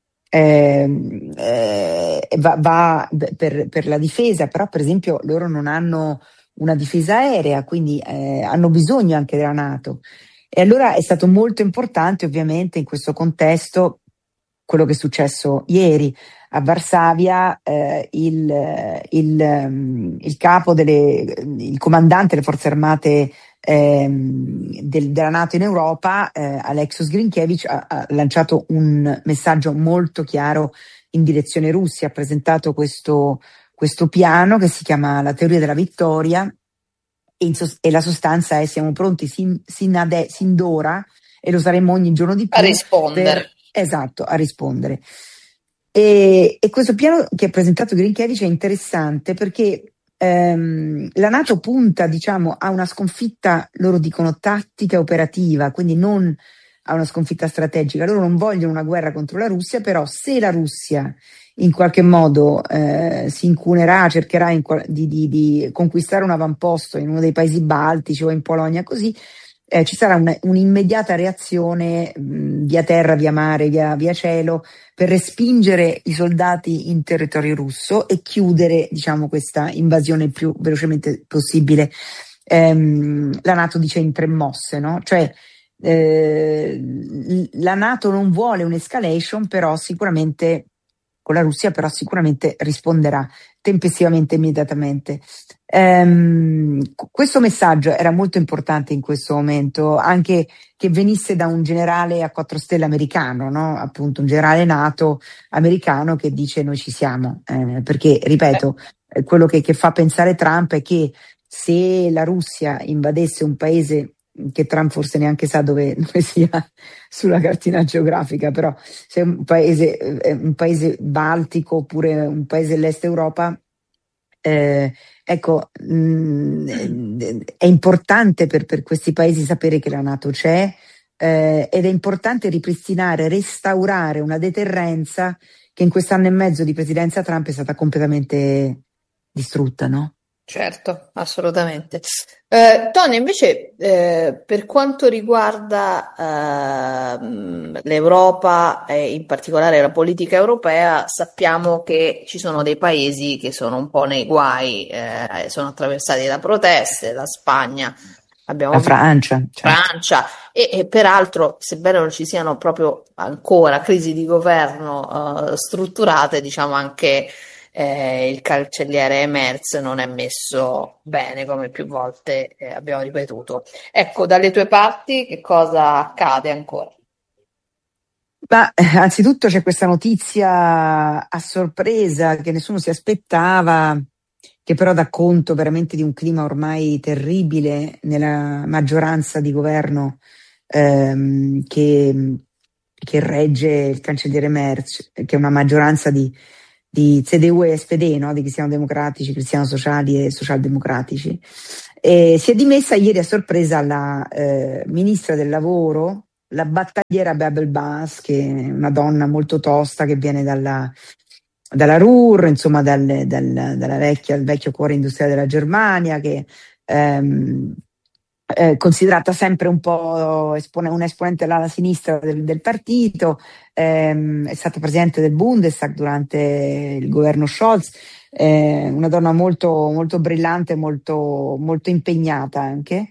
va per la difesa, però per esempio loro non hanno una difesa aerea, quindi hanno bisogno anche della NATO. E allora è stato molto importante, ovviamente, in questo contesto, quello che è successo ieri a Varsavia. Il capo il comandante delle forze armate della NATO in Europa, Alexis Grinkiewicz, ha lanciato un messaggio molto chiaro in direzione Russia. Ha presentato questo piano che si chiama la teoria della vittoria, e la sostanza è: siamo pronti sin d'ora, e lo saremo ogni giorno di più, a rispondere. A rispondere. E questo piano che ha presentato Grinkiewicz è interessante perché la NATO punta, diciamo, a una sconfitta, loro dicono tattica e operativa, quindi non a una sconfitta strategica. Loro non vogliono una guerra contro la Russia, però se la Russia in qualche modo si incunerà, cercherà di conquistare un avamposto in uno dei paesi baltici o in Polonia, così ci sarà un'immediata reazione via terra, via mare, via cielo, per respingere i soldati in territorio russo e chiudere, diciamo, questa invasione il più velocemente possibile. La NATO dice in 3 mosse, no? Cioè la NATO non vuole un'escalation, però sicuramente con la Russia, però sicuramente risponderà tempestivamente, immediatamente. Questo messaggio era molto importante in questo momento, anche che venisse da un generale a 4 stelle americano, no? Appunto un generale NATO americano che dice: noi ci siamo, perché, ripeto, quello che fa pensare Trump è che se la Russia invadesse un paese che Trump forse neanche sa dove sia sulla cartina geografica, però se è un paese baltico oppure un paese dell'est Europa, ecco, è importante per questi paesi sapere che la NATO c'è, ed è importante restaurare una deterrenza che in quest'anno e mezzo di presidenza Trump è stata completamente distrutta, no? Certo, assolutamente. Tony, invece, per quanto riguarda l'Europa e in particolare la politica europea, sappiamo che ci sono dei paesi che sono un po' nei guai, sono attraversati da proteste, la Spagna, abbiamo La visto Francia, certo. Francia, e peraltro, sebbene non ci siano proprio ancora crisi di governo strutturate, diciamo anche il cancelliere Merz non è messo bene, come più volte abbiamo ripetuto. Ecco, dalle tue parti che cosa accade ancora? Anzitutto c'è questa notizia a sorpresa che nessuno si aspettava, che però dà conto veramente di un clima ormai terribile nella maggioranza di governo che regge il cancelliere Merz, che è una maggioranza di CDU e SPD, no? Di cristiano-democratici, cristiano-sociali e socialdemocratici. E si è dimessa ieri a sorpresa la ministra del lavoro, la battagliera Bärbel Bas, che è una donna molto tosta che viene dalla Ruhr, insomma dal vecchio cuore industriale della Germania, che considerata sempre un po' un esponente dell'ala sinistra del partito, è stata presidente del Bundestag durante il governo Scholz, una donna molto, molto brillante, molto, molto impegnata anche,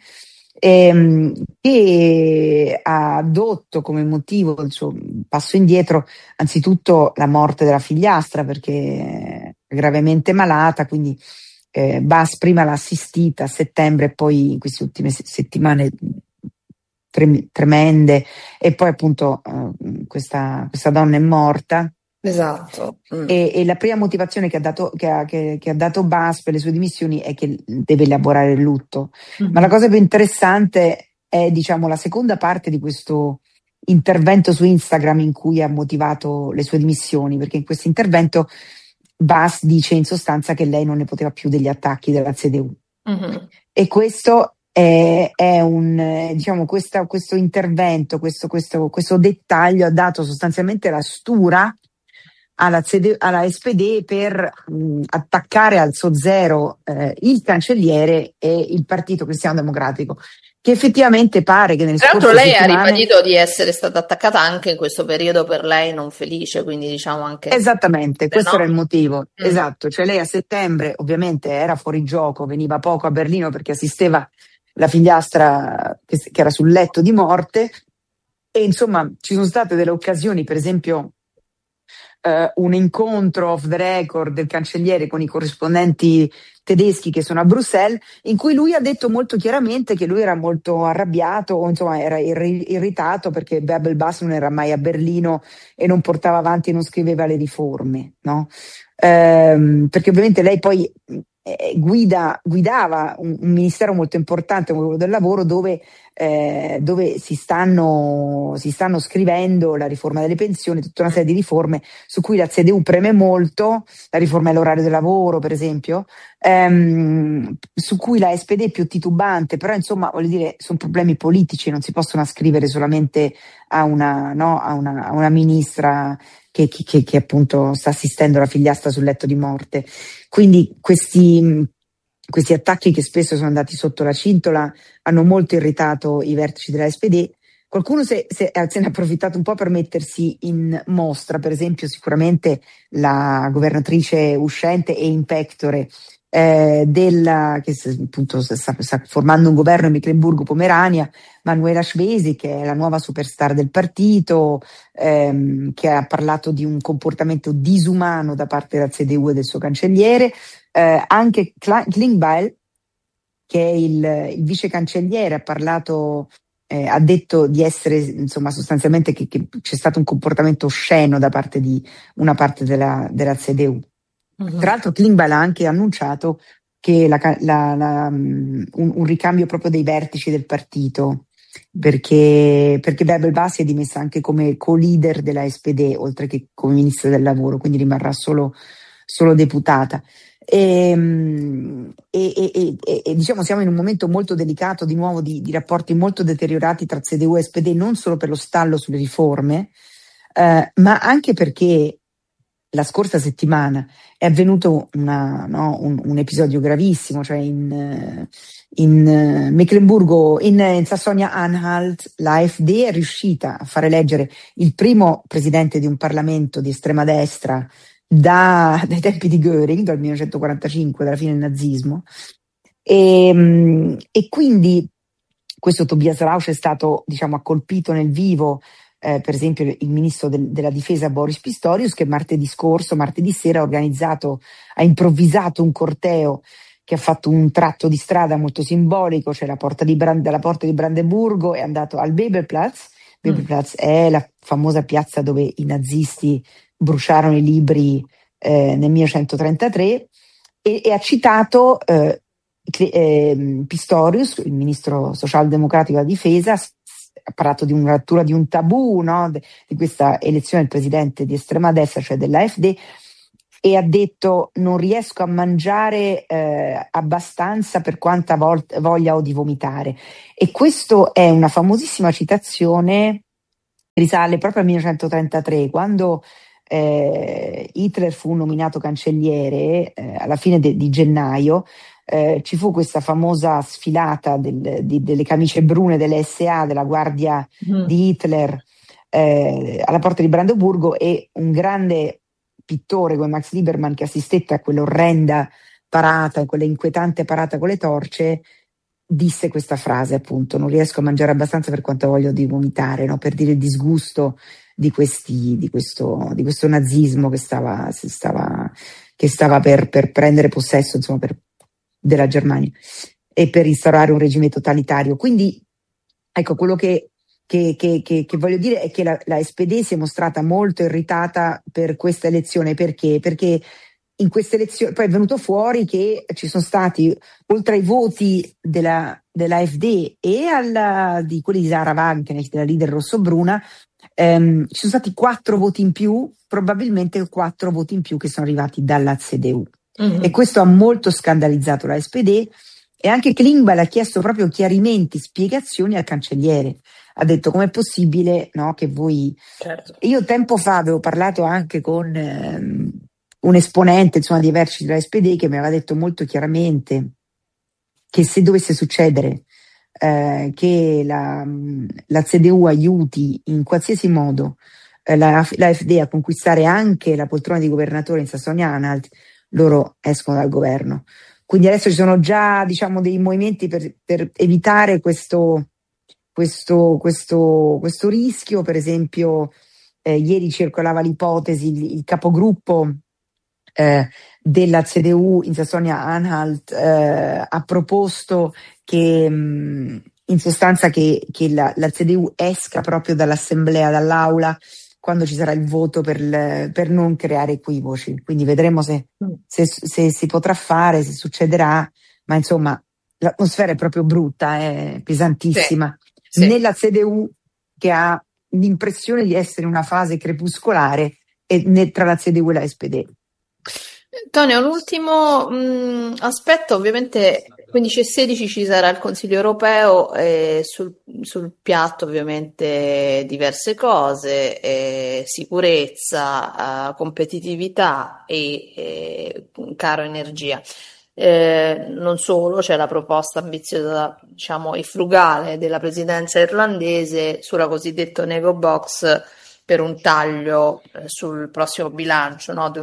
che ha addotto come motivo il suo passo indietro anzitutto la morte della figliastra, perché è gravemente malata, quindi Bas prima l'ha assistita a settembre e poi in queste ultime settimane tremende, e poi appunto questa donna è morta. Esatto. E la prima motivazione che ha dato Bas per le sue dimissioni è che deve elaborare il lutto. Ma la cosa più interessante è, diciamo, la seconda parte di questo intervento su Instagram in cui ha motivato le sue dimissioni, perché in questo intervento Bas dice in sostanza che lei non ne poteva più degli attacchi della CDU. E questo è un, diciamo, questo intervento, questo dettaglio ha dato sostanzialmente la stura alla SPD per attaccare al suo zero il cancelliere e il Partito Cristiano Democratico, che effettivamente pare che nelle Tra l'altro scorse lei settimane... ha ribadito di essere stata attaccata anche in questo periodo per lei non felice, quindi diciamo anche... Esattamente, questo era il motivo, Mm. esatto, cioè lei a settembre ovviamente era fuori gioco, veniva poco a Berlino perché assisteva la figliastra che era sul letto di morte, e insomma ci sono state delle occasioni, per esempio un incontro off the record del cancelliere con i corrispondenti tedeschi che sono a Bruxelles, in cui lui ha detto molto chiaramente che lui era molto arrabbiato, o insomma era irritato perché Bärbel Bas non era mai a Berlino e non portava avanti e non scriveva le riforme, no? Perché ovviamente lei poi guidava un ministero molto importante come quello del lavoro, dove si stanno scrivendo la riforma delle pensioni, tutta una serie di riforme su cui la CDU preme molto, la riforma dell'orario del lavoro per esempio, su cui la SPD è più titubante, però insomma voglio dire sono problemi politici, non si possono ascrivere solamente a una ministra che appunto sta assistendo la figliastra sul letto di morte. Quindi questi attacchi, che spesso sono andati sotto la cintola, hanno molto irritato i vertici della SPD. Qualcuno se ne è approfittato un po' per mettersi in mostra, per esempio sicuramente la governatrice uscente e in pectore che appunto sta formando un governo in Mecklenburgo-Pomerania, Manuela Schwesig, che è la nuova superstar del partito, che ha parlato di un comportamento disumano da parte della CDU e del suo cancelliere, anche Klingbeil, che è il vice cancelliere, ha detto di essere, insomma, sostanzialmente che c'è stato un comportamento osceno da parte di una parte della CDU. Tra l'altro Klingbeil ha anche annunciato che un ricambio proprio dei vertici del partito, perché Bärbel Bas è dimessa anche come co-leader della SPD, oltre che come ministra del lavoro, quindi rimarrà solo deputata. E diciamo siamo in un momento molto delicato di nuovo, di rapporti molto deteriorati tra CDU e SPD, non solo per lo stallo sulle riforme, ma anche perché la scorsa settimana è avvenuto un episodio gravissimo, cioè in Meckenburgo, in Sassonia-Anhalt, la AfD è riuscita a far eleggere il primo presidente di un parlamento di estrema destra dai tempi di Göring, dal 1945, dalla fine del nazismo, e quindi questo Tobias Rauch è stato, diciamo, ha colpito nel vivo per esempio il ministro della difesa Boris Pistorius, che martedì sera ha improvvisato un corteo che ha fatto un tratto di strada molto simbolico, cioè dalla porta di Brandeburgo è andato al Bebelplatz. Bebelplatz è la famosa piazza dove i nazisti bruciarono i libri nel 1933, e ha citato Pistorius, il ministro socialdemocratico della difesa, ha parlato di una rottura di un tabù, no? Di questa elezione del presidente di estrema destra, cioè dell'AfD, e ha detto: non riesco a mangiare abbastanza per quanta voglia ho di vomitare. E questo è una famosissima citazione, risale proprio al 1933, quando Hitler fu nominato cancelliere alla fine di gennaio. Ci fu questa famosa sfilata delle camicie brune delle SA, della guardia di Hitler, alla porta di Brandeburgo, e un grande pittore come Max Liebermann, che assistette a quell'orrenda parata, quella inquietante parata con le torce, disse questa frase, appunto: non riesco a mangiare abbastanza per quanto voglio di vomitare, no? Per dire il disgusto di questo nazismo che stava per prendere possesso, insomma, della Germania, e per instaurare un regime totalitario. Quindi, ecco, quello che voglio dire è che la SPD si è mostrata molto irritata per questa elezione. Perché? Perché in queste elezioni poi è venuto fuori che ci sono stati, oltre ai voti dell'AfD e di quelli di Sarah Wagenknecht, della leader rossobruna, ci sono stati 4 voti in più, probabilmente 4 voti in più che sono arrivati dalla CDU. E questo ha molto scandalizzato la SPD, e anche Klingbeil ha chiesto proprio chiarimenti, spiegazioni al cancelliere. Ha detto: com'è possibile, no, che voi... Certo. Io tempo fa avevo parlato anche con un esponente, insomma, di vertici della SPD, che mi aveva detto molto chiaramente che se dovesse succedere che la CDU aiuti in qualsiasi modo l'AfD a conquistare anche la poltrona di governatore in Sassonia-Anhalt, loro escono dal governo. Quindi adesso ci sono già, diciamo, dei movimenti per evitare questo rischio. Per esempio, ieri circolava l'ipotesi, il capogruppo della CDU in Sassonia-Anhalt ha proposto che in sostanza che la CDU esca proprio dall'assemblea, dall'aula, quando ci sarà il voto, per non creare equivoci. Quindi vedremo se si potrà fare, se succederà, ma insomma l'atmosfera è proprio brutta, è pesantissima. Sì. Nella CDU, che ha l'impressione di essere una fase crepuscolare, e tra la CDU e la SPD. Antonio, un ultimo aspetto: ovviamente 15 e 16 ci sarà il Consiglio europeo, sul piatto ovviamente diverse cose, sicurezza, competitività e caro energia. Non solo, c'è la proposta ambiziosa, diciamo, e frugale della presidenza irlandese sulla cosiddetta nego box, per un taglio sul prossimo bilancio, no?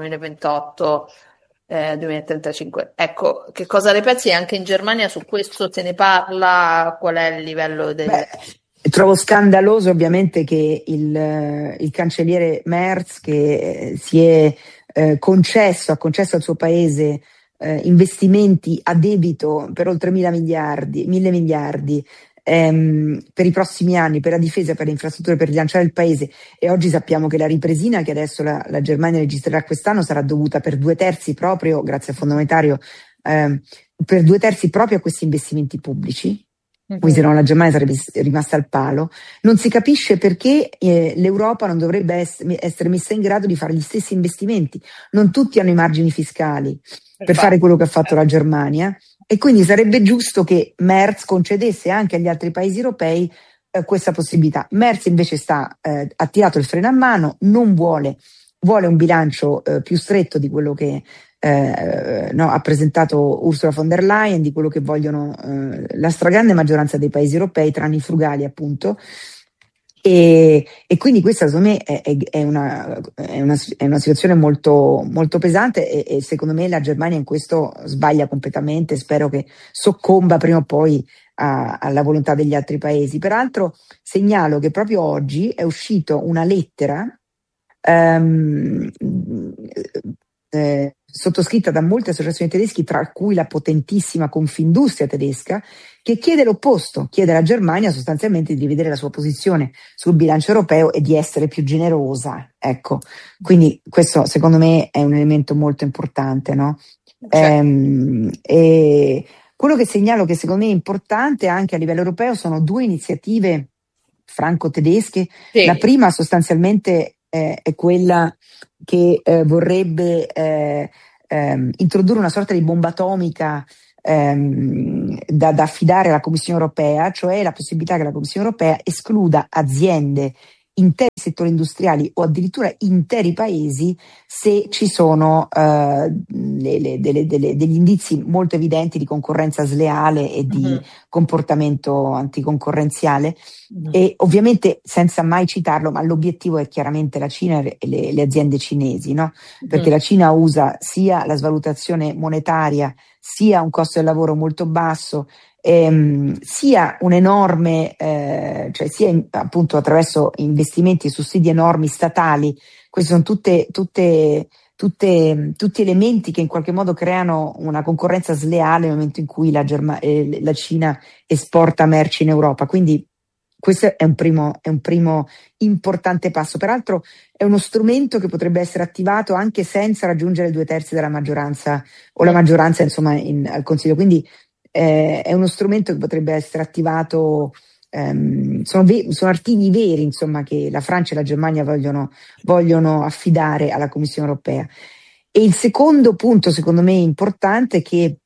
2028-2035. Ecco, che cosa ne pensi? Anche in Germania su questo se ne parla? Qual è il livello del... Trovo scandaloso ovviamente che il cancelliere Merz, che ha concesso al suo paese investimenti a debito per oltre 1.000 miliardi per i prossimi anni, per la difesa, per le infrastrutture, per rilanciare il paese, e oggi sappiamo che la ripresina che adesso la Germania registrerà quest'anno sarà dovuta per 2/3 proprio, grazie al Fondo monetario, per 2/3 proprio a questi investimenti pubblici. Quindi se no la Germania sarebbe rimasta al palo. Non si capisce perché l'Europa non dovrebbe essere messa in grado di fare gli stessi investimenti. Non tutti hanno i margini fiscali per fare quello che ha fatto la Germania, e quindi sarebbe giusto che Merz concedesse anche agli altri paesi europei questa possibilità. Merz invece ha tirato il freno a mano, non vuole un bilancio più stretto di quello che ha presentato Ursula von der Leyen, di quello che vogliono la stragrande maggioranza dei paesi europei, tranne i frugali, appunto. E quindi questa, secondo me, è una situazione molto, molto pesante, e secondo me la Germania in questo sbaglia completamente. Spero che soccomba prima o poi alla volontà degli altri paesi. Peraltro segnalo che proprio oggi è uscita una lettera sottoscritta da molte associazioni tedesche, tra cui la potentissima Confindustria tedesca, che chiede l'opposto, chiede alla Germania sostanzialmente di rivedere la sua posizione sul bilancio europeo e di essere più generosa. Ecco, quindi questo secondo me è un elemento molto importante, no? E quello che segnalo che secondo me è importante anche a livello europeo sono due iniziative franco-tedesche. Sì. La prima sostanzialmente è quella che vorrebbe introdurre una sorta di bomba atomica da affidare alla Commissione europea, cioè la possibilità che la Commissione europea escluda aziende, interi settori industriali o addirittura interi paesi se ci sono degli indizi molto evidenti di concorrenza sleale e di comportamento anticoncorrenziale. E ovviamente, senza mai citarlo, ma l'obiettivo è chiaramente la Cina e le aziende cinesi, no? Perché la Cina usa sia la svalutazione monetaria, sia un costo del lavoro molto basso, sia un enorme, cioè sia appunto attraverso investimenti e sussidi enormi statali. Questi sono tutti elementi che in qualche modo creano una concorrenza sleale nel momento in cui la Cina esporta merci in Europa. Quindi questo è un primo importante passo. Peraltro è uno strumento che potrebbe essere attivato anche senza raggiungere i 2/3 della maggioranza o la maggioranza, insomma, al Consiglio. Quindi è uno strumento che potrebbe essere attivato. Sono artigli veri, insomma, che la Francia e la Germania vogliono affidare alla Commissione europea. E il secondo punto, secondo me, importante è che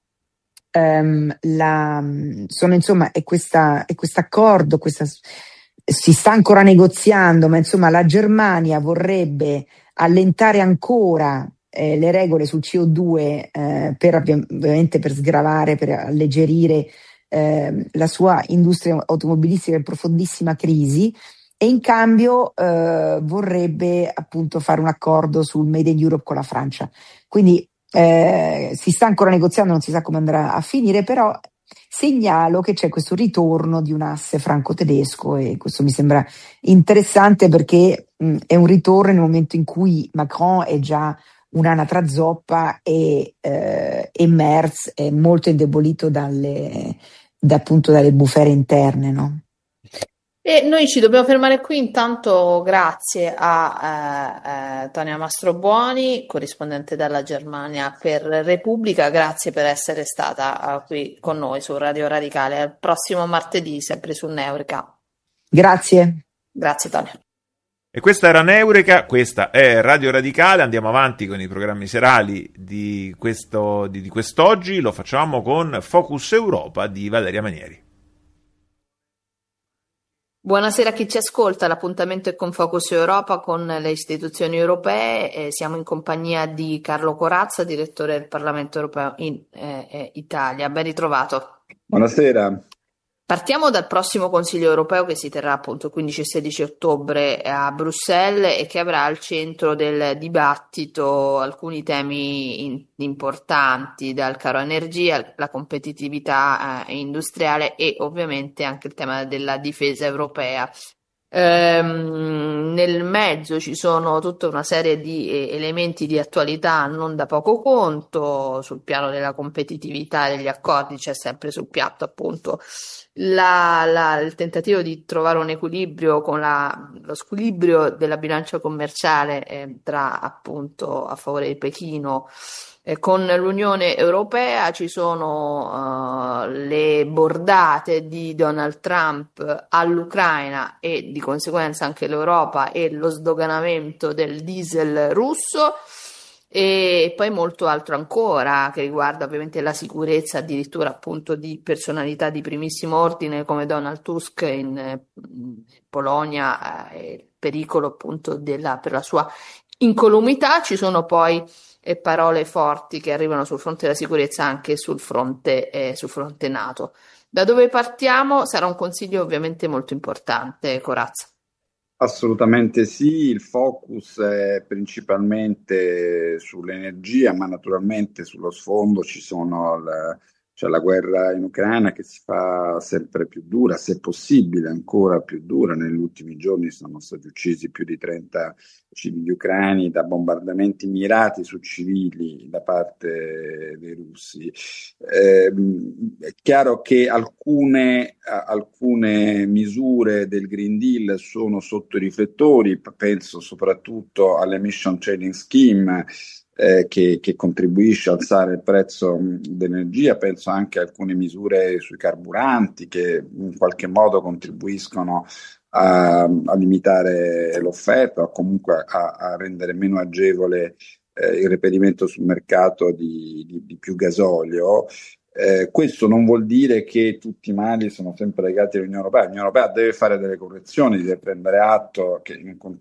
è quest'accordo, si sta ancora negoziando, ma insomma la Germania vorrebbe allentare ancora le regole sul CO2 ovviamente per sgravare, per alleggerire la sua industria automobilistica in profondissima crisi, e in cambio vorrebbe appunto fare un accordo sul Made in Europe con la Francia. Quindi si sta ancora negoziando, non si sa come andrà a finire, però segnalo che c'è questo ritorno di un asse franco-tedesco, e questo mi sembra interessante perché è un ritorno nel momento in cui Macron è già un'anatra zoppa e Merz è molto indebolito dalle bufere interne, no? E noi ci dobbiamo fermare qui. Intanto grazie a Tonia Mastrobuoni, corrispondente dalla Germania per Repubblica. Grazie per essere stata qui con noi su Radio Radicale. Al prossimo martedì, sempre su Neurica. Grazie. Grazie Tonia. E questa era Neurica, questa è Radio Radicale. Andiamo avanti con i programmi serali di quest'oggi. Lo facciamo con Focus Europa di Valeria Manieri. Buonasera a chi ci ascolta, l'appuntamento è con Focus Europa, con le istituzioni europee. Siamo in compagnia di Carlo Corazza, direttore del Parlamento Europeo in Italia. Ben ritrovato. Buonasera. Partiamo dal prossimo Consiglio Europeo che si terrà appunto il 15 e 16 ottobre a Bruxelles e che avrà al centro del dibattito alcuni temi importanti, dal caro energia, la competitività industriale e ovviamente anche il tema della difesa europea. Nel mezzo ci sono tutta una serie di elementi di attualità non da poco conto. Sul piano della competitività degli accordi c'è sempre sul piatto appunto il tentativo di trovare un equilibrio con lo squilibrio della bilancia commerciale tra appunto a favore di Pechino con l'Unione Europea. Ci sono le bordate di Donald Trump all'Ucraina e di conseguenza anche l'Europa e lo sdoganamento del diesel russo. E poi molto altro ancora che riguarda ovviamente la sicurezza addirittura appunto di personalità di primissimo ordine come Donald Tusk in Polonia, il pericolo appunto per la sua incolumità. Ci sono poi parole forti che arrivano sul fronte della sicurezza anche sul fronte NATO. Da dove partiamo? Sarà un consiglio ovviamente molto importante, Corazza. Assolutamente sì, il focus è principalmente sull'energia, ma naturalmente sullo sfondo c'è la guerra in Ucraina che si fa sempre più dura, se possibile ancora più dura. Negli ultimi giorni sono stati uccisi più di 30 civili ucraini da bombardamenti mirati su civili da parte dei russi. È chiaro che alcune misure del Green Deal sono sotto i riflettori, penso soprattutto all'Emission Trading Scheme, che contribuisce a alzare il prezzo dell'energia. Penso anche a alcune misure sui carburanti che in qualche modo contribuiscono a limitare l'offerta o comunque a rendere meno agevole il reperimento sul mercato di più gasolio. Questo non vuol dire che tutti i mali sono sempre legati all'Unione Europea. L'Unione Europea deve fare delle correzioni, deve prendere atto che in un